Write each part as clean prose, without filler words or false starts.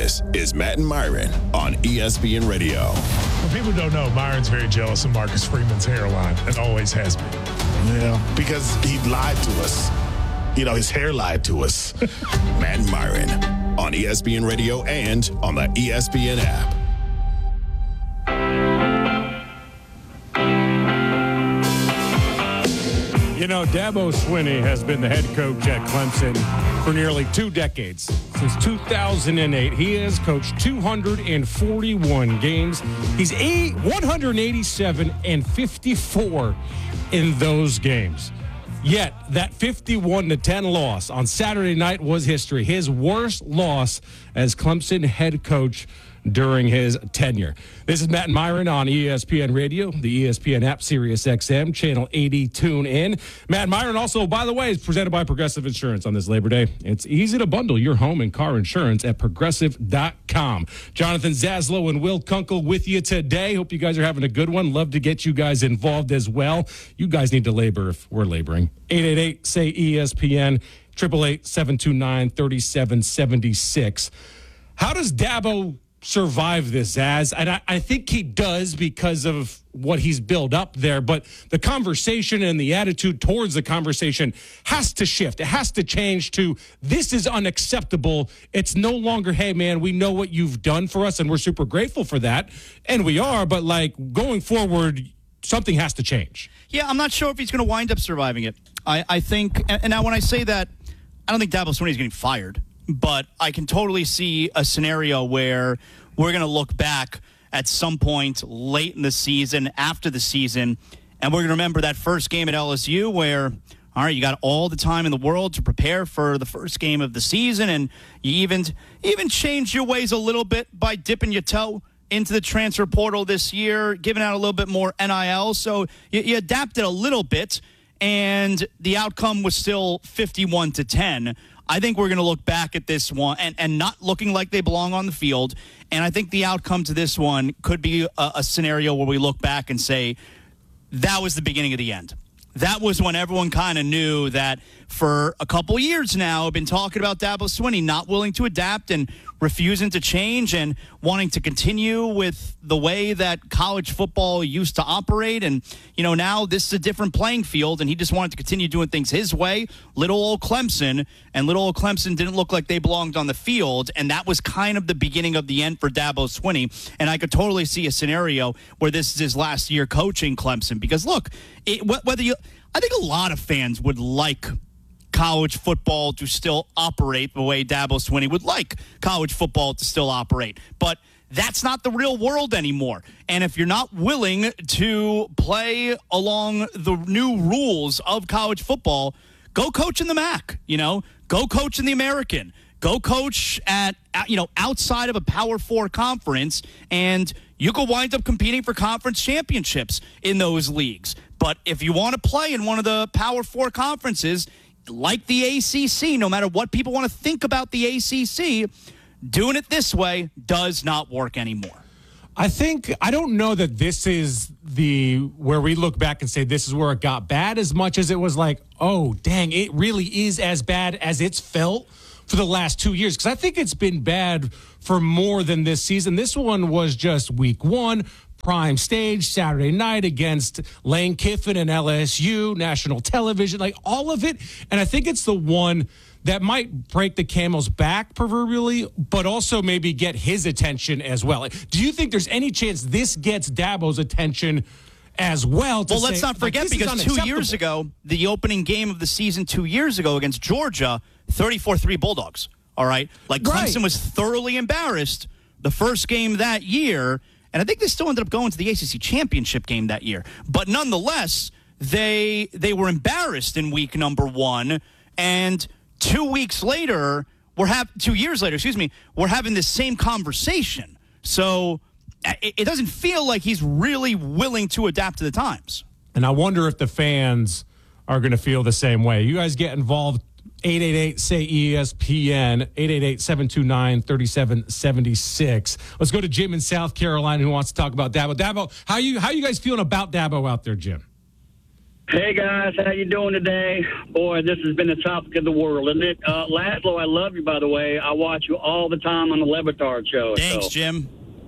This is Matt and Myron on ESPN Radio. Well, people don't know, Myron's very jealous of Marcus Freeman's hairline and always has been. Yeah, because he lied to us. You know, his hair lied to us. Matt and Myron on ESPN Radio and on the ESPN app. You know, Dabo Swinney has been the head coach at Clemson for nearly 2 decades. Since 2008, he has coached 241 games. He's 187-54 in those games. Yet, that 51-10 loss on Saturday night was history. His worst loss as Clemson head coach during his tenure. This is Matt and Myron on ESPN Radio, the ESPN app, Sirius XM, Channel 80, tune in. Matt and Myron also, by the way, is presented by Progressive Insurance on this Labor Day. It's easy to bundle your home and car insurance at Progressive.com. Jonathan Zaslow and Will Kunkel with you today. Hope you guys are having a good one. Love to get you guys involved as well. You guys need to labor if we're laboring. 888-SAY-ESPN, 888-729-3776. How does Dabo survive this, Zaz? And I think he does because of what he's built up there, but the conversation and the attitude towards the conversation has to shift. It has to change to, this is unacceptable. It's no longer, hey man, we know what you've done for us and we're super grateful for that, and we are, but like going forward, something has to change. Yeah, I'm not sure if he's going to wind up surviving it. I think, and now when I say that, I don't think Dabo Swinney is getting fired, but I can totally see a scenario where we're going to look back at some point late in the season, after the season, and we're going to remember that first game at LSU where, all right, you got all the time in the world to prepare for the first game of the season, and you even changed your ways a little bit by dipping your toe into the transfer portal this year, giving out a little bit more NIL. So you adapted a little bit, and the outcome was still 51-10. I think we're going to look back at this one and not looking like they belong on the field. And I think the outcome to this one could be a scenario where we look back and say, that was the beginning of the end. That was when everyone kind of knew that for a couple years now, I've been talking about Dabo Swinney not willing to adapt and refusing to change and wanting to continue with the way that college football used to operate. And, you know, now this is a different playing field, and he just wanted to continue doing things his way. Little old Clemson didn't look like they belonged on the field, and that was kind of the beginning of the end for Dabo Swinney. And I could totally see a scenario where this is his last year coaching Clemson, because look, I think a lot of fans would like college football to still operate the way Dabo Swinney would like college football to still operate. But that's not the real world anymore. And if you're not willing to play along the new rules of college football, go coach in the MAC, go coach in the American, go coach at, outside of a Power 4 conference, and you could wind up competing for conference championships in those leagues. But if you want to play in one of the Power 4 conferences, like the ACC, no matter what people want to think about the ACC, doing it this way does not work anymore. I don't know that this is where we look back and say this is where it got bad as much as it was like, oh, dang, it really is as bad as it's felt for the last 2 years. Because I think it's been bad for more than this season. This one was just week one, prime stage, Saturday night against Lane Kiffin and LSU, national television, like all of it. And I think it's the one that might break the camel's back proverbially, but also maybe get his attention as well. Do you think there's any chance this gets Dabo's attention as well? Well, let's not forget, because 2 years ago, the opening game of the season 2 years ago against Georgia, 34-3 Bulldogs, all right? Like, Clemson was thoroughly embarrassed the first game that year, and I think they still ended up going to the ACC championship game that year. But nonetheless, they were embarrassed in week number one, and 2 years later, we're having this same conversation. So it doesn't feel like he's really willing to adapt to the times. And I wonder if the fans are going to feel the same way. You guys get involved. 888-SAY-ESPN, 888-729-3776. Let's go to Jim in South Carolina who wants to talk about Dabo. Dabo, how you guys feeling about Dabo out there, Jim? Hey guys, how you doing today? Boy, this has been the topic of the world, isn't it? Laszlo, I love you, by the way. I watch you all the time on the Le Batard show. Thanks, Jim.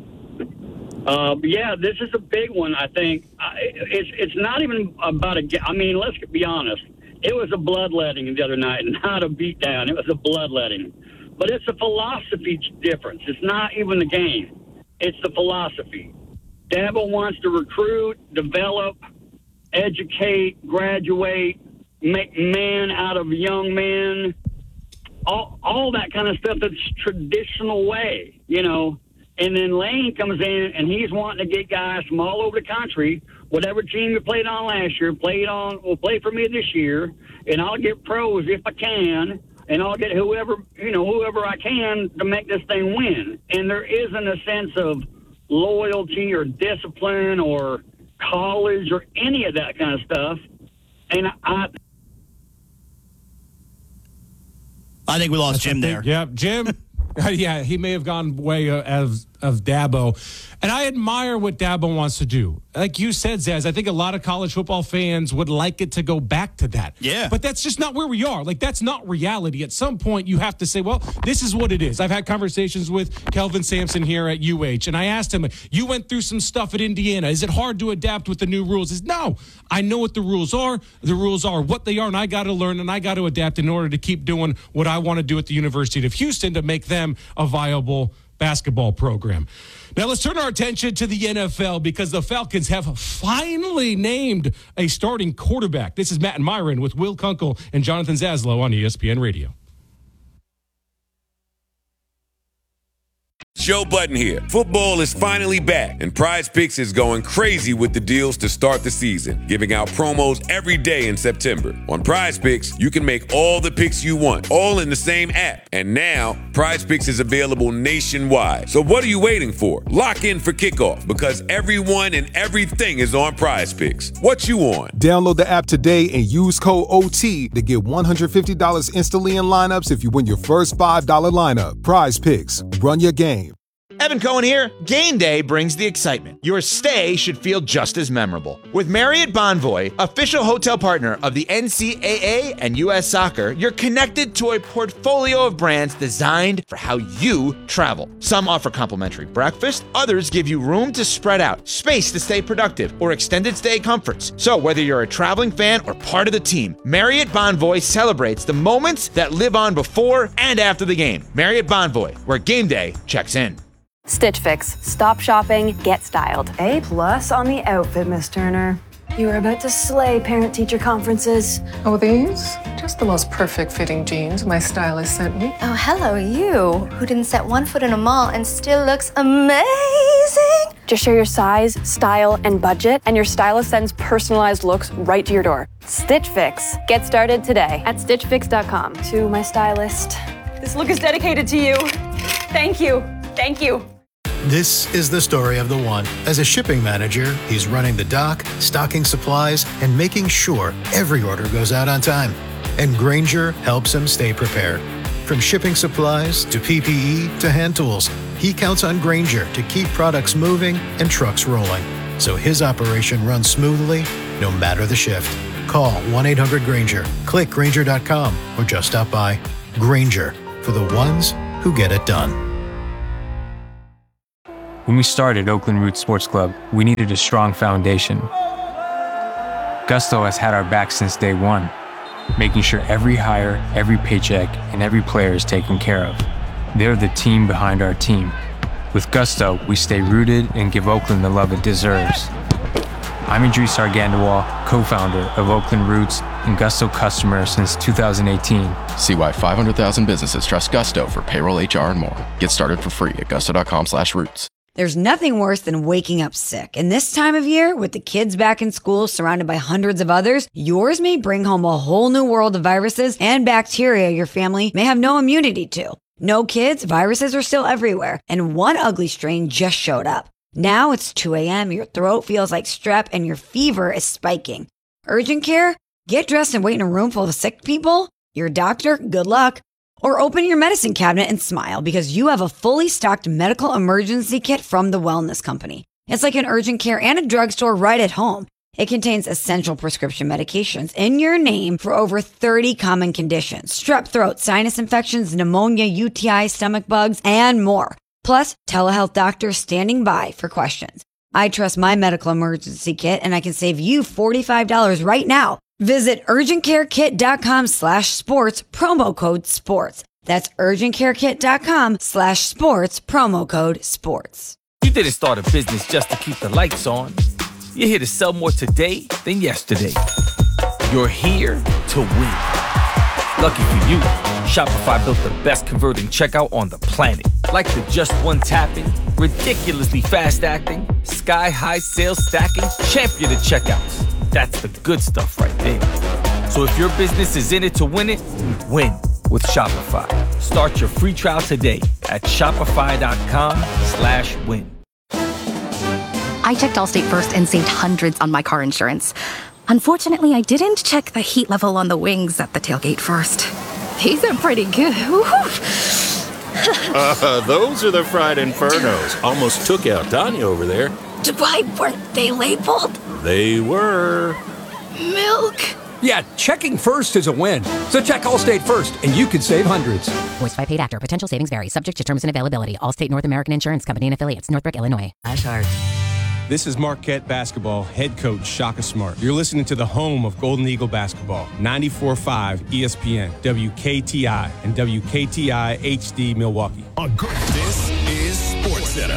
Yeah, this is a big one, I think. It's not even about I mean, let's be honest. It was a bloodletting the other night, not a beatdown. It was a bloodletting. But it's a philosophy difference. It's not even the game. It's the philosophy. Dabo wants to recruit, develop, educate, graduate, make men out of young men, all that kind of stuff that's traditional way, you know. And then Lane comes in, and he's wanting to get guys from all over the country, whatever team you played on last year, will play for me this year, and I'll get pros if I can, and I'll get whoever I can to make this thing win. And there isn't a sense of loyalty or discipline or college or any of that kind of stuff. And I think we lost Jim there. Yeah, Jim. Yeah, he may have gone way of Dabo. And I admire what Dabo wants to do. Like you said, Zaz, I think a lot of college football fans would like it to go back to that. Yeah. But that's just not where we are. Like, that's not reality. At some point, you have to say, well, this is what it is. I've had conversations with Kelvin Sampson here at UH, and I asked him, you went through some stuff at Indiana. Is it hard to adapt with the new rules? He says, no, I know what the rules are. The rules are what they are, and I got to learn, and I got to adapt in order to keep doing what I want to do at the University of Houston to make them a viable basketball program. Now let's turn our attention to the NFL because the Falcons have finally named a starting quarterback. This is Matt and Myron with Will Kunkel and Jonathan Zaslow on ESPN Radio. Joe Budden here. Football is finally back, and Prize Picks is going crazy with the deals to start the season, giving out promos every day in September. On Prize Picks, you can make all the picks you want, all in the same app. And now, Prize Picks is available nationwide. So what are you waiting for? Lock in for kickoff, because everyone and everything is on Prize Picks. What you on? Download the app today and use code OT to get $150 instantly in lineups if you win your first $5 lineup. Prize Picks. Run your game. Evan Cohen here. Game day brings the excitement. Your stay should feel just as memorable. With Marriott Bonvoy, official hotel partner of the NCAA and U.S. Soccer, you're connected to a portfolio of brands designed for how you travel. Some offer complimentary breakfast, others give you room to spread out, space to stay productive, or extended stay comforts. So whether you're a traveling fan or part of the team, Marriott Bonvoy celebrates the moments that live on before and after the game. Marriott Bonvoy, where game day checks in. Stitch Fix. Stop shopping, get styled. A+ on the outfit, Miss Turner. You are about to slay parent-teacher conferences. Oh, these? Just the most perfect fitting jeans my stylist sent me. Oh, hello, you, who didn't set one foot in a mall and still looks amazing. Just share your size, style, and budget, and your stylist sends personalized looks right to your door. Stitch Fix. Get started today at StitchFix.com. To my stylist. This look is dedicated to you. Thank you. Thank you. This is the story of the one. As a shipping manager, he's running the dock, stocking supplies, and making sure every order goes out on time. And Grainger helps him stay prepared. From shipping supplies to PPE to hand tools, he counts on Grainger to keep products moving and trucks rolling, so his operation runs smoothly no matter the shift. Call 1-800-GRAINGER, click Grainger.com, or just stop by. Grainger, for the ones who get it done. When we started Oakland Roots Sports Club, we needed a strong foundation. Gusto has had our back since day one, making sure every hire, every paycheck, and every player is taken care of. They're the team behind our team. With Gusto, we stay rooted and give Oakland the love it deserves. I'm Idris Argandawal, co-founder of Oakland Roots and Gusto customer since 2018. See why 500,000 businesses trust Gusto for payroll, HR, and more. Get started for free at gusto.com/roots. There's nothing worse than waking up sick. And this time of year, with the kids back in school surrounded by hundreds of others, yours may bring home a whole new world of viruses and bacteria your family may have no immunity to. No kids, viruses are still everywhere. And one ugly strain just showed up. Now it's 2 a.m., your throat feels like strep, and your fever is spiking. Urgent care? Get dressed and wait in a room full of sick people? Your doctor? Good luck. Or open your medicine cabinet and smile because you have a fully stocked medical emergency kit from the Wellness Company. It's like an urgent care and a drugstore right at home. It contains essential prescription medications in your name for over 30 common conditions: strep throat, sinus infections, pneumonia, UTI, stomach bugs, and more. Plus, telehealth doctors standing by for questions. I trust my medical emergency kit, and I can save you $45 right now. Visit urgentcarekit.com/sports, promo code sports. That's urgentcarekit.com/sports, promo code sports. You didn't start a business just to keep the lights on. You're here to sell more today than yesterday. You're here to win. Lucky for you, Shopify built the best converting checkout on the planet. Like the just one tapping, ridiculously fast acting, sky-high sales stacking, champion of checkouts. That's the good stuff right there. So if your business is in it to win it, win with Shopify. Start your free trial today at shopify.com/win. I checked Allstate first and saved hundreds on my car insurance. Unfortunately, I didn't check the heat level on the wings at the tailgate first. These are pretty good. Those are the fried infernos. Almost took out Tanya over there. Why weren't they labeled? They were. Milk. Yeah, checking first is a win. So check Allstate first, and you could save hundreds. Voiced by paid actor. Potential savings vary. Subject to terms and availability. Allstate North American Insurance Company and affiliates. Northbrook, Illinois. This is Marquette basketball head coach Shaka Smart. You're listening to the home of Golden Eagle basketball, 94.5 ESPN, WKTI, and WKTI HD Milwaukee. This is SportsCenter.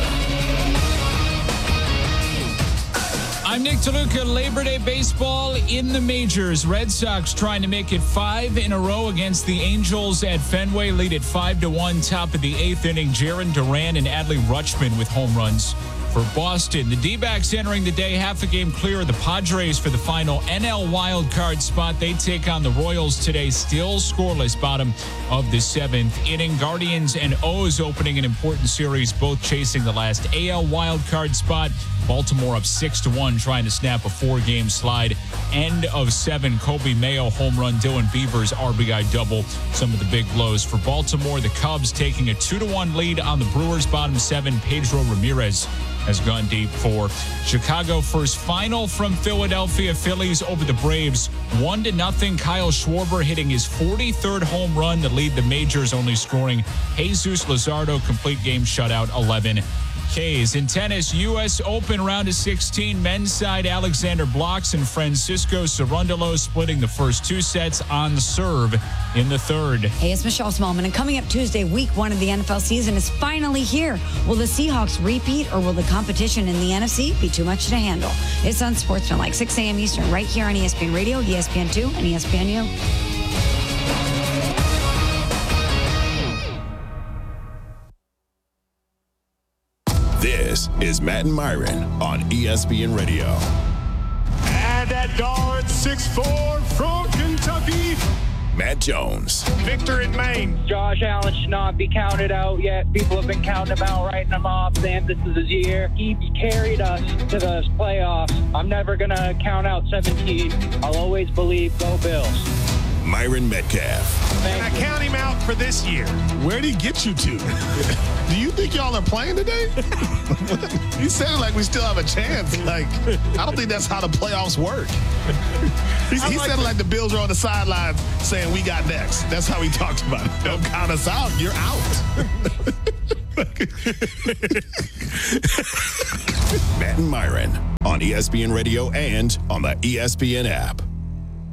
I'm Nick DeLuca. Labor Day baseball in the majors. Red Sox trying to make it 5 in a row against the Angels at Fenway. Lead at 5-1. Top of the 8th inning. Jaron Duran and Adley Rutschman with home runs for Boston. The D-backs entering the day half a game clear of the Padres for the final NL wildcard spot. They take on the Royals today, still scoreless, bottom of the 7th inning. Guardians and O's opening an important series, both chasing the last AL wildcard spot. Baltimore up 6-1, trying to snap a 4-game slide. End of 7, Kobe Mayo home run, Dylan Beavers RBI double. Some of the big blows for Baltimore. The Cubs taking a 2-1 lead on the Brewers, bottom 7. Pedro Ramirez has gone deep for Chicago. First final from Philadelphia. Phillies over the Braves, 1-0. Kyle Schwarber hitting his 43rd home run to lead the majors, only scoring Jesus Luzardo. Complete game shutout, 11 Ks. In tennis, U.S. Open round of 16. Men's side, Alexander Blocks and Francisco Cerundolo splitting the first 2 sets on serve in the third. Hey, it's Michelle Smallman, and coming up Tuesday, week 1 of the NFL season is finally here. Will the Seahawks repeat, or will the competition in the NFC be too much to handle? It's on SportsCenter, like 6 a.m. Eastern, right here on ESPN Radio, ESPN2, and ESPNU. This is Matt and Myron on ESPN Radio. And at guard 6'4" from Kentucky, Matt Jones. Victor in Maine. Josh Allen should not be counted out yet. People have been counting him out, writing him off, saying this is his year. He carried us to the playoffs. I'm never going to count out 17. I'll always believe go Bills. Myron Metcalf. And I count him out for this year. Where'd he get you to? Do you think y'all are playing today? You sound like we still have a chance. Like, I don't think that's how the playoffs work. He sounded like the Bills are on the sidelines saying, we got next. That's how he talked about it. Don't count us out. You're out. Matt and Myron on ESPN Radio and on the ESPN app.